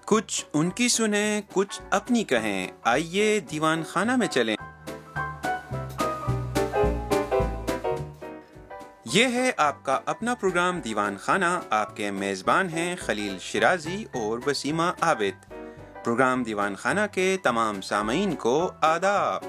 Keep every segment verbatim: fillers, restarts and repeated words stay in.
کچھ ان کی سنیں، کچھ اپنی کہیں، آئیے دیوان خانہ میں چلیں۔ یہ ہے آپ کا اپنا پروگرام دیوان خانہ۔ آپ کے میزبان ہیں خلیل شیرازی اور وسیمہ عابد۔ پروگرام دیوان خانہ کے تمام سامعین کو آداب۔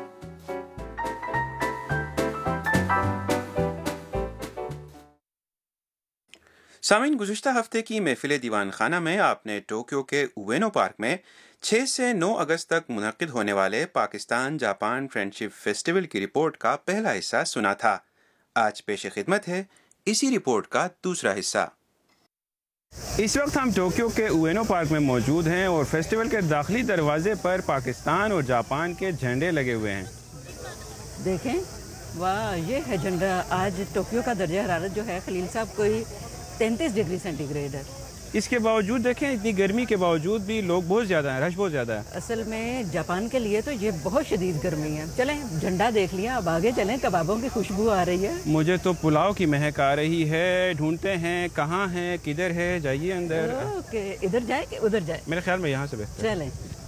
سامعین، گزشتہ ہفتے کی محفل دیوان خانہ میں آپ نے ٹوکیو کے اوینو پارک میں چھ سے نو اگست تک منعقد ہونے والے پاکستان جاپان فرینڈشپ فیسٹیول کی رپورٹ کا پہلا حصہ سنا تھا۔ آج پیش خدمت ہے اسی رپورٹ کا دوسرا حصہ۔ اس وقت ہم ٹوکیو کے اوینو پارک میں موجود ہیں اور فیسٹیول کے داخلی دروازے پر پاکستان اور جاپان کے جھنڈے لگے ہوئے ہیں۔ دیکھیں، واہ، یہ ہے جھنڈا۔ آج ٹوکیو کا درجہ حرارت جو ہے خلیل صاحب کوئی تینتیس ڈگری سینٹی گریڈ ہے۔ اس کے باوجود دیکھیں، اتنی گرمی کے باوجود بھی لوگ بہت زیادہ ہیں، رش بہت زیادہ ہے۔ اصل میں جاپان کے لیے تو یہ بہت شدید گرمی ہے۔ چلیں، جھنڈا دیکھ لیا، اب آگے چلیں، کبابوں کی خوشبو آ رہی ہے۔ مجھے تو پلاؤ کی مہک آ رہی ہے۔ ڈھونڈتے ہیں کہاں ہے، کدھر ہے، جائیے اندر۔ اوکے، ادھر جائیں کہ ادھر جائیں؟ میرے خیال میں یہاں سے بہتر۔ چلیں۔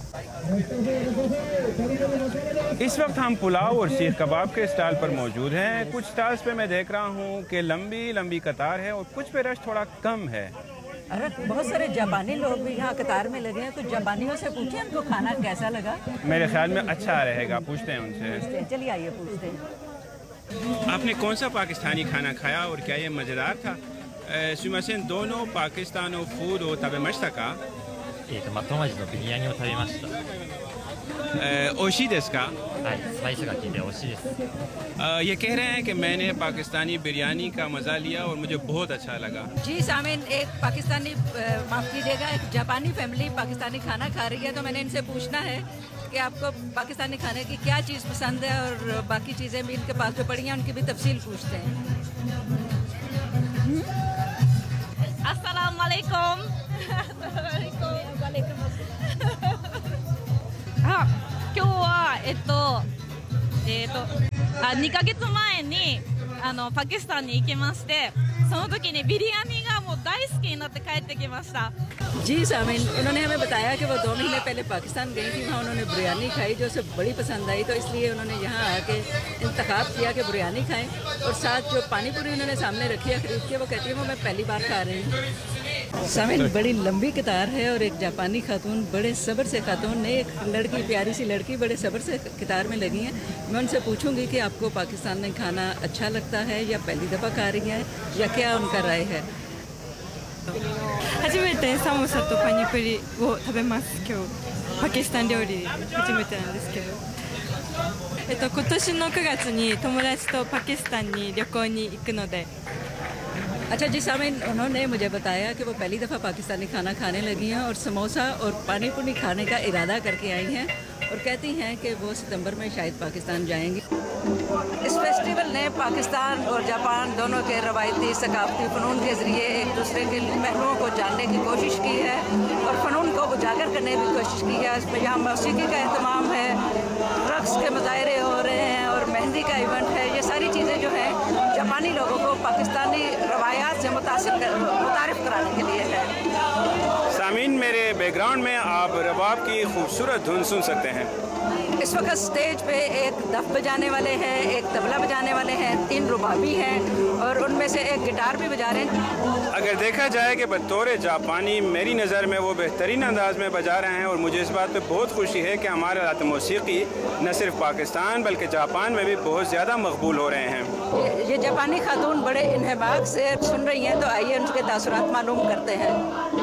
اس وقت ہم پلاؤ اور سیخ کباب کے اسٹال پر موجود ہیں۔ کچھ اسٹالز پہ میں دیکھ رہا ہوں کہ لمبی لمبی قطار ہے اور کچھ پہ رش تھوڑا کم ہے۔ ارے بہت سارے جاپانی لوگ بھی یہاں قطار میں لگے ہیں، تو جاپانیوں سے پوچھیں ان کو کھانا کیسا لگا۔ میرے خیال میں اچھا رہے گا، پوچھتے ہیں ان سے۔ چلیے آئیے پوچھتے ہیں۔ آپ نے کون سا پاکستانی کھانا کھایا اور کیا یہ مزیدار تھا؟ سیماسین، دونوں پاکستانو فوڈを食べましたか？ えっと、まあ、トマジのビリヤニを食べました。 美味しいですか？ はい、スパイスが効いて美味しいです。 یہ کہہ رہے ہیں کہ میں نے پاکستانی بریانی کا مزہ لیا اور مجھے بہت اچھا لگا۔ جی سامعین، ایک پاکستانی معاف کیجیے گا ایک جاپانی فیملی پاکستانی کھانا کھا رہی ہے، تو میں نے ان سے پوچھنا ہے کہ آپ کو پاکستانی کھانے کی کیا چیز پسند ہے، اور باقی چیزیں بھی ان کے پاس جو پڑی ہیں ان کی بھی تفصیل پوچھتے ہیں۔ السلام علیکم۔あ、今日はえっとえっとあにかげつまえにあのパキスタンに行きまして、その時にビリヤニがもう大好きになって帰ってきました。 جی سامعین، انہوں نے ہمیں بتایا کہ وہ دو مہینے پہلے پاکستان گئی تھی، وہاں انہوں نے بریانی کھائی جو اسے بڑی پسند آئی، تو اس لیے انہوں نے یہاں آ کے انتخاب کیا کہ بریانی کھائیں، اور ساتھ جو پانی پوری انہوں نے سامنے رکھی ہے خرید کے، وہ کہتی ہے وہ میں پہلی بار کھا رہی ہوں۔ سامعین، بڑی لمبی قطار ہے اور ایک جاپانی خاتون بڑے صبر سے، خاتون نے ایک لڑکی، پیاری سی لڑکی بڑے صبر سے قطار میں لگی ہیں۔ میں ان سے پوچھوں گی کہ آپ کو پاکستان میں کھانا اچھا لگتا ہے یا پہلی دفعہ کھا رہی ہیں، یا کیا ان کا رائے ہے۔ 初めて寒さとパニプリを食べます。今日パキスタン料理初めてなんですけど、えっと今年のくがつに友達とパキスタンに旅行に行くので。 اچھا جی سامعین، انہوں نے مجھے بتایا کہ وہ پہلی دفعہ پاکستانی کھانا کھانے لگی ہیں اور سموسا اور پانی پوری کھانے کا ارادہ کر کے آئی ہیں، اور کہتی ہیں کہ وہ ستمبر میں شاید پاکستان جائیں گی۔ اس فیسٹیول نے پاکستان اور جاپان دونوں کے روایتی ثقافتی فنون کے ذریعے ایک دوسرے کے پہلوؤں کو جاننے کی کوشش کی ہے اور فنون کو اجاگر کرنے کی کوشش کی ہے۔ اس میں یہاں موسیقی کا اہتمام ہے، رقص کے مظاہرے ہو رہے ہیں اور مہندی کا ایونٹ ہے۔ یہ ساری چیزیں جو ہیں جاپانی لوگوں کو پاکستانی روایات سے متاثر کر متعارف کرانے کے لیے ہے۔ سامعین، میرے بیک گراؤنڈ میں آپ رباب کی خوبصورت دھن سن سکتے ہیں۔ اس وقت اسٹیج پہ ایک دف بجانے والے ہیں، ایک طبلہ بجانے والے ہیں، تین ربابی ہیں، اور ان میں سے ایک گٹار بھی بجا رہے ہیں۔ اگر دیکھا جائے کہ بطور جاپانی میری نظر میں وہ بہترین انداز میں بجا رہے ہیں، اور مجھے اس بات پہ بہت خوشی ہے کہ ہمارے آلات موسیقی نہ صرف پاکستان بلکہ جاپان میں بھی بہت زیادہ مقبول ہو رہے ہیں۔ یہ جاپانی خاتون بڑے انہماک سے سن رہی ہیں، تو آئیے ان کے تاثرات معلوم کرتے ہیں۔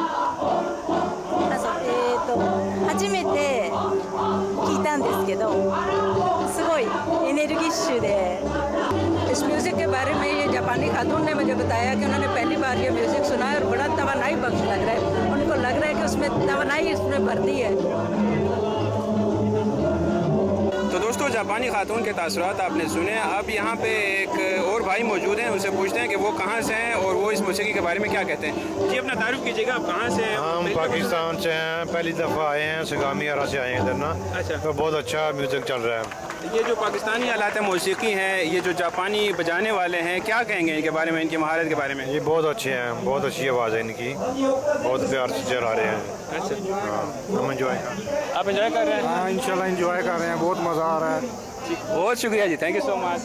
初めて聞いたんですけど、すごいエネルギッシュで。 اس میوزک کے بارے میں یہ جاپانی خاتون نے مجھے بتایا کہ انہوں نے پہلی بار یہ میوزک سنا ہے اور بڑا توانائی بخش لگ رہا ہے، ان کو لگ رہا ہے کہ اس میں توانائی اس میں بھر دی ہے۔ تو دوستو، जापानी खातून के तासुरात आपने सुने। अब यहाँ पे एक और भाई मौजूद हैं, उनसे पूछते हैं कि वो कहाँ से हैं और वो इस मौसीकी के बारे में क्या कहते हैं। जी अपना तारुफ कीजिएगा, आप कहाँ से हैं? हम पाकिस्तान से हैं, पहली दफ़ा आए हैं, सगामी आरा से आए हैं इधर ना। अच्छा। तो बहुत अच्छा म्यूज़िक चल रहा है। ये जो पाकिस्तानी आलात मौसीकी हैं, ये जो जापानी बजाने वाले हैं, क्या कहेंगे इनके बारे में, इनकी महारत के बारे में? ये बहुत अच्छे हैं, बहुत अच्छी आवाज़ है इनकी, बहुत प्यार से चला रहे हैं। अच्छा, हाँ, हम इंजॉय आप इंजॉय कर रहे हैं? हाँ इंशाल्लाह इंजॉय कर रहे हैं, बहुत मज़ा आ रहा है। जी बहुत शुक्रिया जी, थैंक यू सो मच।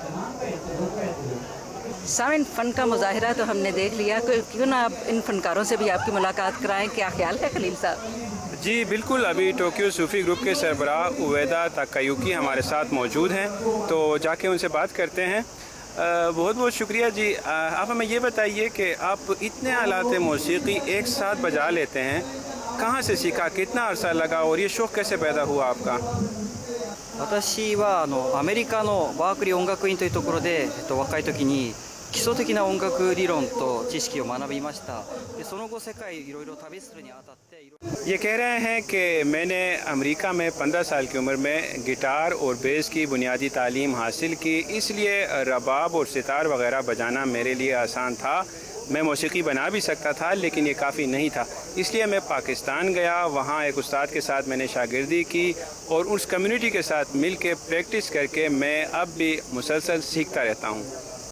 सामिन, फ़न का मुजाहिरा तो हमने देख लिया, क्यों ना आप इन फनकारों से भी आपकी मुलाकात कराएं। क्या ख्याल है खलील साहब? जी बिल्कुल, अभी टोक्यो सूफ़ी ग्रुप के सरबराह उवैदा ताकायुकी हमारे साथ मौजूद हैं, तो जाके उनसे बात करते हैं। बहुत बहुत शुक्रिया जी। आ, आप हमें ये बताइए कि आप इतने आलात मौसीकी एक साथ बजा लेते हैं, कहाँ से सीखा, कितना अरसा लगा और ये शौक़ कैसे पैदा हुआ आपका? 私はあのアメリカのバークリー音楽院というところで、えっと、若い時に基礎的な音楽理論と知識を学びました。でその後世界いろいろ旅するにあたって ये कह रहे हैं कि मैंने अमेरिका में पंद्रह साल की उम्र में गिटार और बेस की बुनियादी तालीम हासिल की, इसलिए रबाब और सितार वगैरह बजाना मेरे लिए आसान था। मैं मौसीकी बना भी सकता था, लेकिन ये काफ़ी नहीं था, इसलिए मैं पाकिस्तान गया। वहाँ एक उस्ताद के साथ मैंने शागिर्दी की और उस कम्युनिटी के साथ मिल के प्रैक्टिस करके मैं अब भी मुसलसल सीखता रहता हूँ।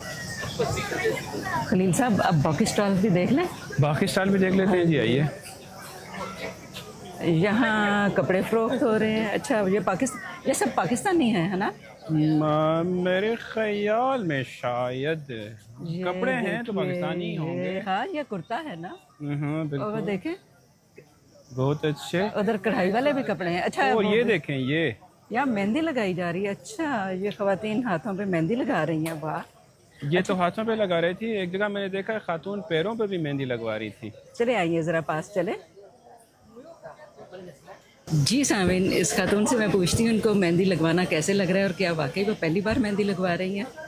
खलील साहब, अब बाकी स्टॉल भी देख लें। बाकी स्टाइल भी देख लेते हैं जी, आइए। यहाँ कपड़े फ़रोख्त हो रहे हैं। अच्छा, ये पाकिस्तान, ये सब पाकिस्तानी है है ना? मेरे ख्याल में शायद कपड़े हैं तो पाकिस्तानी होंगे। हाँ, ये कुर्ता है ना? हाँ और बिल्कुल, देखें बहुत अच्छे। उधर कढ़ाई वाले भी कपड़े हैं। अच्छा, और वो ये भी- देखें, ये यहाँ मेहंदी लगाई जा रही है। अच्छा, ये ख़वातीन हाथों पे मेहंदी लगा रही हैं। वाह, ये तो हाथों पे लगा रही थी। एक जगह मैंने देखा खातून पैरों पे भी मेहंदी लगवा रही थी। चले आइए ज़रा पास चले। जी सामिन, इस खातून से मैं पूछती हूँ उनको मेहंदी लगवाना कैसे लग रहा है और क्या वाकई वो पहली बार मेहंदी लगवा रही हैं?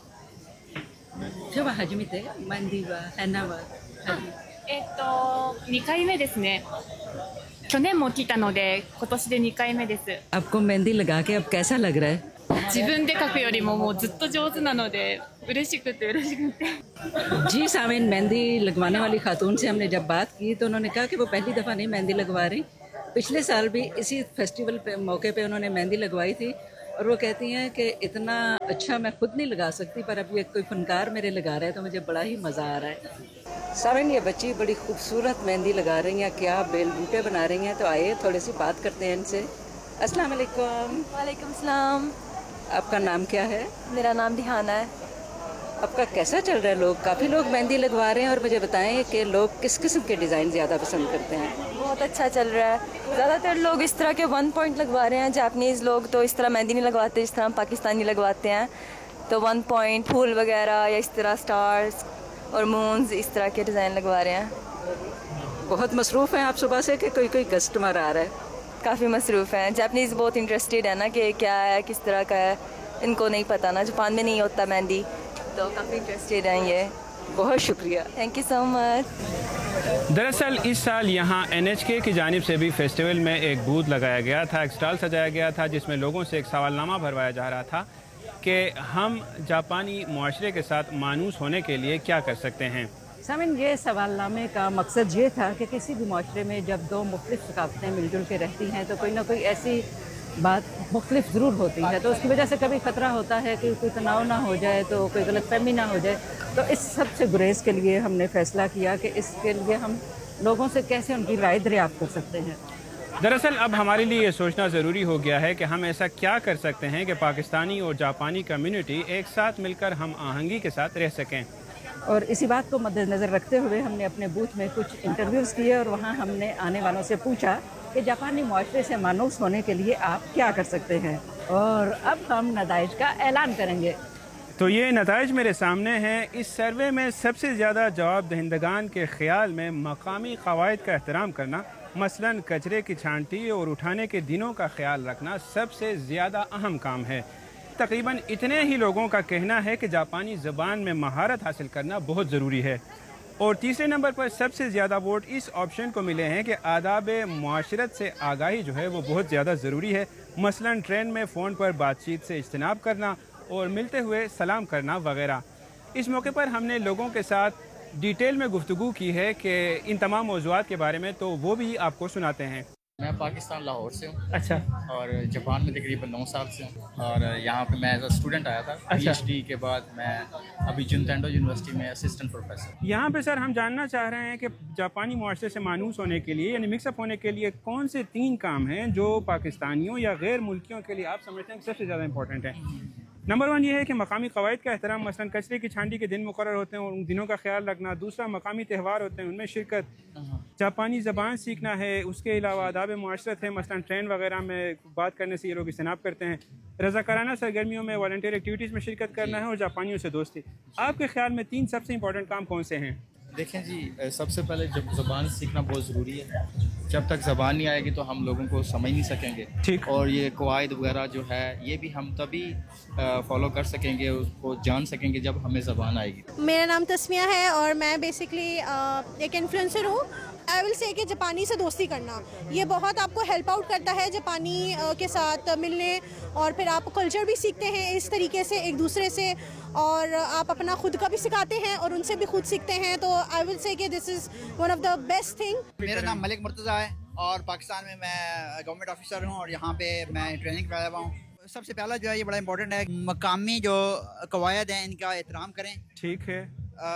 जो हजमी थे मेहंदी वा हैना वा えっとにかいめですね。去年も来たので今年でにかいめです。 आपको मेहंदी लगा के अब कैसा लग रहा है? 自分で描くよりももうずっと上手なので嬉しくて嬉しくて。 जी सामिन, मेहंदी लगवाने वाली खातून से हमने जब बात की तो उन्होंने कहा कि वो पहली दफ़ा नहीं मेहंदी लगवा रही, पिछले साल भी इसी फेस्टिवल पे मौके पे उन्होंने मेहंदी लगवाई थी और वो कहती हैं कि इतना अच्छा मैं खुद नहीं लगा सकती, पर अब ये कोई फनकार मेरे लगा रहा है तो मुझे बड़ा ही मज़ा आ रहा है। सामिन, ये बच्ची बड़ी खूबसूरत मेहंदी लगा रही हैं, क्या बेल बूटे बना रही हैं, तो आइए थोड़ी सी बात करते हैं इनसे। अस्सलाम वालेकुम। वालेकुम सलाम। आपका नाम क्या है? मेरा नाम रिहाना है। आपका कैसा चल रहा है? लोग काफ़ी लोग मेहंदी लगवा रहे हैं और मुझे बताएं कि लोग किस किस्म के डिज़ाइन ज़्यादा पसंद करते हैं? बहुत अच्छा चल रहा है। ज़्यादातर लोग इस तरह के वन पॉइंट लगवा रहे हैं। जापानीज़ लोग तो इस तरह मेहंदी नहीं लगवाते जिस तरह हम पाकिस्तानी लगवाते हैं, तो वन पॉइंट फूल वगैरह या इस तरह स्टार्स और मून्स इस तरह के डिज़ाइन लगवा रहे हैं। बहुत मसरूफ़ हैं आप सुबह से कि कोई कोई कस्टमर आ रहा है? काफ़ी मसरूफ़ हैं। जापानीज़ बहुत इंटरेस्टेड है ना कि क्या है, किस तरह का है, इनको नहीं पता ना, जापान में नहीं होता मेहंदी, तो काफ़ी इंटरेस्टेड हैं ये। बहुत शुक्रिया। Thank you so much. दरअसल इस साल यहाँ एन एच के की जानिब से भी फेस्टिवल में एक बूथ लगाया गया था, एक स्टॉल सजाया गया था जिसमें लोगों से एक सवालनामा भरवाया जा रहा था कि हम जापानी मुआशरे के साथ मानूस होने के लिए क्या कर सकते हैं। सामिन, ये सवालनामे का मकसद ये था कि किसी भी माशरे में जब दो मुख्तलिफ सकाफ़तें मिलजुल के रहती हैं तो कोई ना कोई ऐसी बात मुख्तलिफ ज़रूर होती है, तो उसकी वजह से कभी ख़तरा होता है कि कोई तनाव ना हो जाए, तो कोई गलतफहमी ना हो जाए। तो इस सब से गुरेज के लिए हमने फ़ैसला किया कि इसके लिए हम लोगों से कैसे उनकी राय दरियाफ़्त कर सकते हैं। दरअसल अब हमारे लिए ये सोचना ज़रूरी हो गया है कि हम ऐसा क्या कर सकते हैं कि पाकिस्तानी और जापानी कम्युनिटी एक साथ मिलकर हम आहंगी के साथ रह सकें। और इसी बात को मद्देनज़र रखते हुए हमने अपने बूथ में कुछ इंटरव्यूज़ किए और वहाँ हमने आने वालों से पूछा कि जापानी मुआशरे से मानूस होने के लिए आप क्या कर सकते हैं, और अब हम नताइज का ऐलान करेंगे। तो ये नताइज मेरे सामने हैं। इस सर्वे में सबसे ज़्यादा जवाब दहिंदगान के ख़्याल में मकामी क़वाइद का एहतराम करना, मसलन कचरे की छांटी और उठाने के दिनों का ख्याल रखना सबसे ज़्यादा अहम काम है। तकरीबन इतने ही लोगों का कहना है कि जापानी ज़बान में महारत हासिल करना बहुत ज़रूरी है। اور تیسرے نمبر پر سب سے زیادہ ووٹ اس آپشن کو ملے ہیں کہ آداب معاشرت سے آگاہی جو ہے وہ بہت زیادہ ضروری ہے، مثلا ٹرین میں فون پر بات چیت سے اجتناب کرنا اور ملتے ہوئے سلام کرنا وغیرہ۔ اس موقع پر ہم نے لوگوں کے ساتھ ڈیٹیل میں گفتگو کی ہے کہ ان تمام موضوعات کے بارے میں، تو وہ بھی آپ کو سناتے ہیں۔ میں پاکستان لاہور سے ہوں۔ اچھا۔ اور جاپان میں تقریباً نو سال سے ہوں، اور یہاں پہ میں ایز اے اسٹوڈنٹ آیا تھا۔ پی ایچ ڈی کے بعد میں ابھی جنتینڈو یونیورسٹی میں اسسٹنٹ پروفیسر۔ یہاں پہ سر ہم جاننا چاہ رہے ہیں کہ جاپانی معاشرے سے مانوس ہونے کے لیے، یعنی مکس اپ ہونے کے لیے کون سے تین کام ہیں جو پاکستانیوں یا غیر ملکیوں کے لیے آپ سمجھتے ہیں کہ سب سے زیادہ امپورٹنٹ ہیں؟ نمبر ون یہ ہے کہ مقامی قواعد کا احترام، مثلا کچرے کی چھانٹی کے دن مقرر ہوتے ہیں اور ان دنوں کا خیال رکھنا۔ دوسرا، مقامی تہوار ہوتے ہیں ان میں شرکت۔ جاپانی زبان سیکھنا ہے۔ اس کے علاوہ آداب معاشرت ہے، مثلا ٹرین وغیرہ میں بات کرنے سے یہ لوگ اجتناب کرتے ہیں۔ رضاکارانہ سرگرمیوں میں، والنٹیئر ایکٹیویٹیز میں شرکت کرنا ہے، اور جاپانیوں سے دوستی۔ آپ کے خیال میں تین سب سے امپورٹنٹ کام کون سے ہیں؟ دیکھیں جی، سب سے پہلے جب زبان سیکھنا بہت ضروری ہے۔ جب تک زبان نہیں آئے گی تو ہم لوگوں کو سمجھ نہیں سکیں گے۔ ٹھیک۔ اور یہ قواعد وغیرہ جو ہے یہ بھی ہم تبھی فالو کر سکیں گے، اس کو جان سکیں گے جب ہمیں زبان آئے گی۔ میرا نام تسمیہ ہے اور میں بیسکلی ایک انفلوئنسر ہوں۔ آئی ول سے کہ جاپانی سے دوستی کرنا یہ بہت آپ کو ہیلپ آؤٹ کرتا ہے جاپانی کے ساتھ ملنے، اور پھر آپ کلچر بھی سیکھتے ہیں اس طریقے سے ایک دوسرے سے، اور آپ اپنا خود کا بھی سکھاتے ہیں اور ان سے بھی خود سیکھتے ہیں۔ تو آئی ول سے کہ دس is one of the best thing. میرا نام ملک مرتضیٰ ہے اور پاکستان میں میں گورنمنٹ آفیسر ہوں، اور یہاں پہ میں ٹریننگ پہ آیا ہوا ہوں۔ سب سے پہلا جو ہے یہ بڑا امپورٹنٹ ہے، مقامی جو قواعد ہیں ان کا احترام کریں۔ ٹھیک ہے۔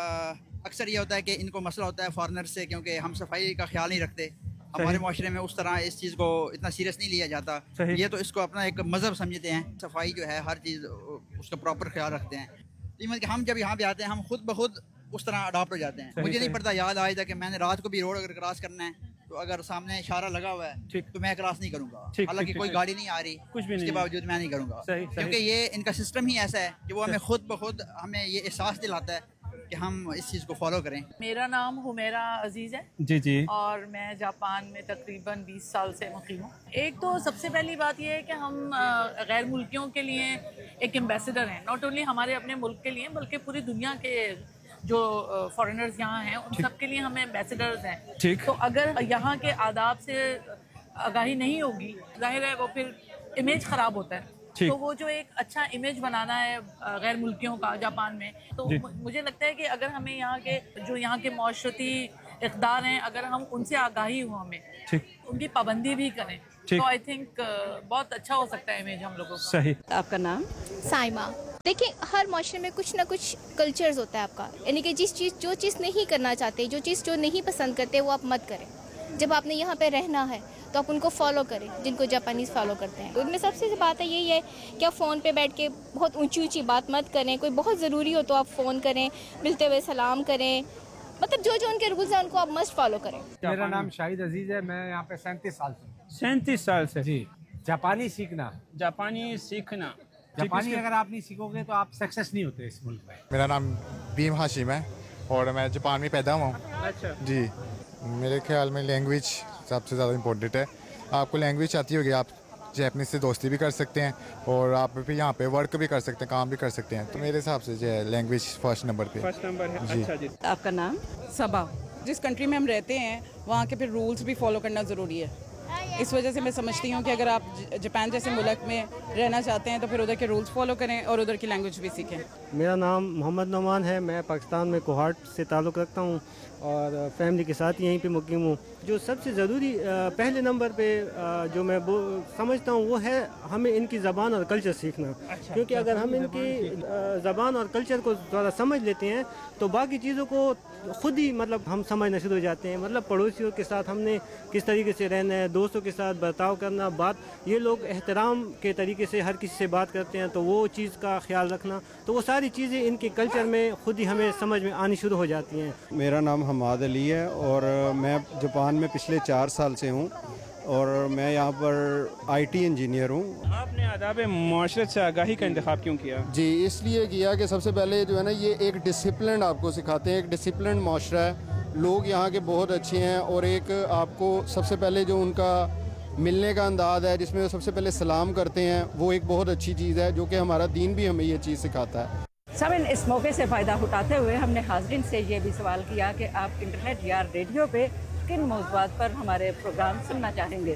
اکثر یہ ہوتا ہے کہ ان کو مسئلہ ہوتا ہے فارنر سے، کیونکہ ہم صفائی کا خیال نہیں رکھتے۔ ہمارے معاشرے میں اس طرح اس چیز کو اتنا سیریس نہیں لیا جاتا۔ یہ تو اس کو اپنا ایک مذہب سمجھتے ہیں، صفائی جو ہے ہر چیز اس کا پراپر خیال رکھتے ہیں۔ کہ ہم جب یہاں پہ آتے ہیں ہم خود بخود اس طرح اڈاپٹ ہو جاتے ہیں۔ مجھے نہیں پڑتا، یاد آیا تھا کہ میں نے رات کو بھی روڈ اگر کراس کرنا ہے تو اگر سامنے اشارہ لگا ہوا ہے تو میں کراس نہیں کروں گا، حالانکہ کوئی گاڑی نہیں آ رہی، اس کے باوجود میں نہیں کروں گا، کیونکہ یہ ان کا سسٹم ہی ایسا ہے کہ وہ ہمیں خود بخود ہمیں یہ احساس دلاتا ہے کہ ہم اس چیز کو فالو کریں۔ میرا نام حمیرہ عزیز ہے جی جی اور میں جاپان میں تقریباً بیس سال سے مقیم ہوں۔ ایک تو سب سے پہلی بات یہ ہے کہ ہم غیر ملکیوں کے لیے ایک ایمبیسڈر ہیں، ناٹ اونلی ہمارے اپنے ملک کے لیے بلکہ پوری دنیا کے جو فارنرز یہاں ہیں ان سب کے لیے ہم ایمبیسڈرز ہیں۔ تو اگر یہاں کے آداب سے آگاہی نہیں ہوگی، ظاہر ہے وہ پھر امیج خراب ہوتا ہے۔ تو وہ جو ایک اچھا امیج بنانا ہے غیر ملکیوں کا جاپان میں، تو مجھے لگتا ہے کہ اگر ہمیں یہاں کے جو یہاں کے معاشرتی اقدار ہیں اگر ہم ان سے آگاہی ہو، ہمیں ان کی پابندی بھی کریں تو آئی تھنک بہت اچھا ہو سکتا ہے امیج ہم لوگوں کا۔ صحیح۔ آپ کا نام؟ سائمہ۔ دیکھیں ہر معاشرے میں کچھ نہ کچھ کلچرز ہوتا ہے آپ کا، یعنی کہ جس چیز جو چیز نہیں کرنا چاہتے، جو چیز جو نہیں پسند کرتے وہ آپ مت کریں۔ جب آپ نے یہاں پہ رہنا ہے تو آپ ان کو فالو کریں جن کو جاپانیز فالو کرتے ہیں۔ ان میں سب سے بات ہے یہی ہے کہ آپ فون پہ بیٹھ کے بہت اونچی اونچی بات مت کریں، کوئی بہت ضروری ہو تو آپ فون کریں، ملتے ہوئے سلام کریں، مطلب جو جو ان کے رولز ہیں ان کو آپ مسٹ فالو کریں۔ میرا نام شاہد عزیز ہے، میں یہاں پہ سینتیس سال سے ہوں۔ سینتیس سال سے؟ جی۔ جاپانی سیکھنا جاپانی سیکھنا جاپانی اگر آپ نہیں سیکھو گے تو آپ سکسیس نہیں ہوتے اس ملک میں۔ میرا نام بھیم ہاشم ہے اور میں جاپان میں پیدا ہوا ہوں۔ اچھا جی، میرے خیال میں لینگویج سب سے زیادہ امپورٹنٹ ہے۔ آپ کو لینگویج آتی ہوگی، آپ جاپنیز سے دوستی بھی کر سکتے ہیں اور آپ بھی یہاں پہ ورک بھی کر سکتے ہیں، کام بھی کر سکتے ہیں۔ تو میرے حساب سے جو ہے لینگویج فرسٹ نمبر پہ فرسٹ نمبر ہے۔ جی۔ اچھا جی۔ آپ کا نام؟ صبا۔ جس کنٹری میں ہم رہتے ہیں وہاں کے پھر رولز بھی فالو کرنا ضروری ہے، اس وجہ سے میں سمجھتی ہوں کہ اگر آپ جاپان جیسے ملک میں رہنا چاہتے ہیں تو پھر ادھر کے رولز فالو کریں اور ادھر کی لینگویج بھی سیکھیں۔ میرا نام محمد نعمان ہے، میں پاکستان میں کوہاٹ سے تعلق رکھتا ہوں اور فیملی کے ساتھ یہیں پہ مقیم ہوں۔ جو سب سے ضروری پہلے نمبر پہ جو میں سمجھتا ہوں وہ ہے ہمیں ان کی زبان اور کلچر سیکھنا، کیونکہ اگر ہم ان کی زبان اور کلچر کو ذرا سمجھ لیتے ہیں تو باقی چیزوں کو خود ہی مطلب ہم سمجھنا شروع ہو جاتے ہیں۔ مطلب پڑوسیوں کے ساتھ ہم نے کس طریقے سے رہنا ہے، دوستوں کے ساتھ برتاؤ کرنا، بات یہ لوگ احترام کے طریقے سے ہر کسی سے بات کرتے ہیں تو وہ چیز کا خیال رکھنا، تو وہ ساری چیزیں ان کے کلچر میں خود ہی ہمیں سمجھ میں آنی شروع ہو جاتی ہیں۔ میرا نام حماد علی ہے اور میں جاپان میں پچھلے چار سال سے ہوں اور میں یہاں پر آئی ٹی انجینئر ہوں۔ آپ نے آداب معاشرت سے آگاہی کا انتخاب کیوں کیا؟ جی، اس لیے کیا کہ سب سے پہلے جو ہے نا یہ ایک ڈسپلن آپ کو سکھاتے ہیں، ایک ڈسپلن معاشرہ ہے، لوگ یہاں کے بہت اچھے ہیں، اور ایک آپ کو سب سے پہلے جو ان کا ملنے کا انداز ہے جس میں وہ سب سے پہلے سلام کرتے ہیں، وہ ایک بہت اچھی چیز ہے جو کہ ہمارا دین بھی ہمیں یہ چیز سکھاتا ہے۔ सामिन इस मौके से फ़ायदा उठाते हुए हमने हाज़रीन से ये भी सवाल किया कि आप इंटरनेट या रेडियो पे किन मौज़ूआत पर हमारे प्रोग्राम सुनना चाहेंगे।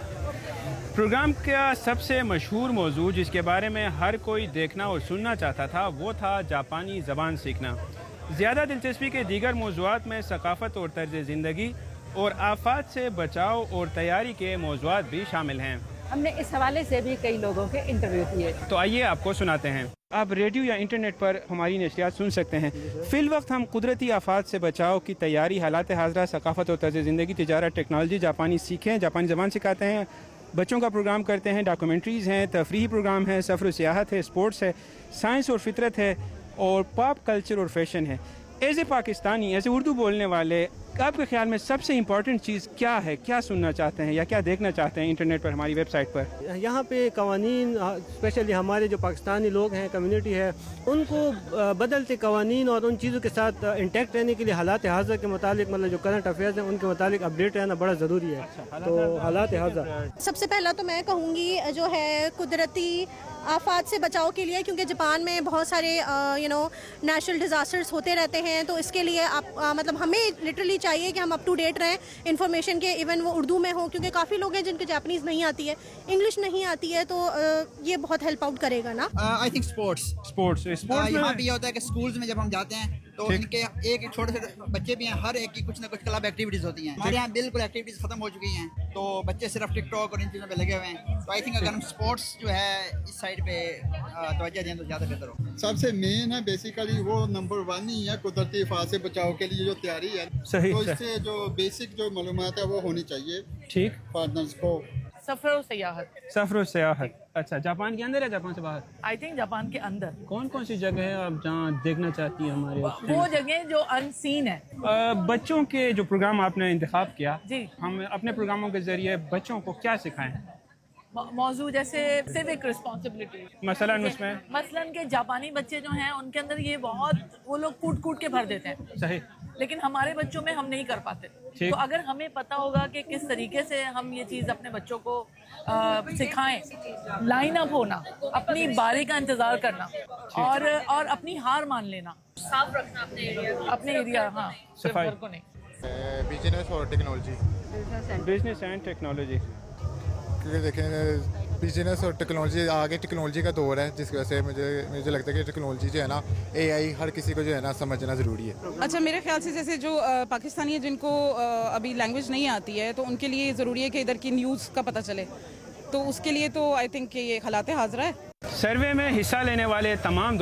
प्रोग्राम का सबसे मशहूर मौजू जिसके बारे में हर कोई देखना और सुनना चाहता था वो था जापानी ज़बान सीखना। ज़्यादा दिलचस्पी के दीगर मौज़ूआत में सकाफ़त और तर्ज ज़िंदगी और आफात से बचाव और तैयारी के मौज़ूआत भी शामिल हैं। हमने इस हवाले से भी कई लोगों के इंटरव्यू किए, तो आइए आपको सुनाते हैं। आप रेडियो या इंटरनेट पर हमारी नशरियात सुन सकते हैं। फ़िल वक्त हम कुदरती आफात से बचाव की तैयारी, हालात हाज़रा, सकाफ़त और तर्ज ज़िंदगी, तिजारत, टेक्नोलॉजी, जापानी सीखें, जापानी ज़बान सिखाते हैं, बच्चों का प्रोग्राम करते हैं, डॉक्यूमेंट्रीज़ हैं, तफरीही प्रोग्राम है, सफ़र व सियाहत है, स्पोर्ट्स है, साइंस और फितरत है और पॉप कल्चर और फैशन है। As a Pakistani, as a Urdu बोलने वाले, आपके ख्याल में सबसे इम्पॉर्टेंट चीज़ क्या है? क्या सुनना चाहते हैं या क्या देखना चाहते हैं इंटरनेट पर, हमारी वेबसाइट पर? यहाँ पे कवानीन, स्पेशली हमारे जो पाकिस्तानी लोग हैं, कम्युनिटी है, उनको बदलते कवानीन और उन चीज़ों के साथ इंटैक्ट रहने के लिए हालात हाज़र के मुतालिक, मतलब जो करंट अफेयर्स हैं उनके मुतालिक अपडेट रहना बड़ा ज़रूरी है। तो हालात हाज़र सबसे पहला तो मैं कहूँगी जो है कुदरती आफात से बचाव के लिए, क्योंकि जापान में बहुत सारे यू नो नेचुरल डिज़ास्टर्स होते रहते हैं, तो इसके लिए आप आ, मतलब हमें लिटरली चाहिए कि हम अप टू डेट रहें इन्फॉर्मेशन के, इवन वो उर्दू में हो, क्योंकि काफ़ी लोग हैं जिनको जापानीज़ नहीं आती है, इंग्लिश नहीं आती है, तो आ, ये बहुत हेल्प आउट करेगा ना। I think sports sports sports यहाँ भी ये होता है कि स्कूल्स में जब हम जाते हैं तो इनके एक छोटे छोटे बच्चे भी हैं, हर एक की कुछ ना कुछ क्लब एक्टिविटीज़ होती हैं। हमारे यहाँ बिल्कुल एक्टिविटीज़ ख़त्म हो चुकी हैं, तो बच्चे सिर्फ टिकटॉक और इन चीज़ों पे लगे हुए हैं। तो आई थिंक अगर हम स्पोर्ट्स जो है इस साइड पे तवज्जो दें तो ज़्यादा बेहतर हो। सबसे मेन है बेसिकली वो नंबर वन ही है, कुदरती आफात से बचाव के लिए जो तैयारी है, सही, तो इससे जो बेसिक जो मालूमात है वो होनी चाहिए ठीक पार्टनर्स को। सफ़र और सियाहत। सफ़र और सियाहत, अच्छा, जापान के अंदर है जापान से बाहर? आई थिंक जापान के अंदर। कौन कौन सी जगह है आप जहाँ देखना चाहती हैं हमारे? वो जगह जो अनसीन है। आ, बच्चों के जो प्रोग्राम आपने इंतखाब किया, जी, हम अपने प्रोग्रामों के जरिए बच्चों को क्या सिखाएं? मौजू जैसे सिविक रिस्पॉन्सिबिलिटी, मसलन उसमें मसलन के जापानी बच्चे जो हैं उनके अंदर ये बहुत, वो लोग कूट कूट के भर देते हैं, सही, लेकिन हमारे बच्चों में हम नहीं कर पाते। तो अगर हमें पता होगा कि किस तरीके से हम ये चीज़ अपने बच्चों को आ, सिखाएं, लाइन अप होना, अपनी बारी का इंतज़ार करना और और अपनी हार मान लेना, साफ रखना अपने एरिया, अपने एरिया, हाँ, सफाई को नहीं। बिजनेस और टेक्नोलॉजी, बिजनेस एंड टेक्नोलॉजी, क्योंकि देखें बिजनेस और टेक्नोलॉजी, आगे टेक्नोलॉजी का दौर है, जिसकी वजह से मुझे मुझे लगता है कि टेक्नोलॉजी जो है ना, एआई हर किसी को जो है ना समझना ज़रूरी है। अच्छा, मेरे ख्याल से जैसे जो आ, पाकिस्तानी है जिनको आ, अभी लैंग्वेज नहीं आती है, तो उनके लिए ज़रूरी है कि इधर की न्यूज़ का पता चले, तो उसके लिए तो आई थिंक ये हालात हाज़रा है। सर्वे में हिस्सा लेने वाले तमाम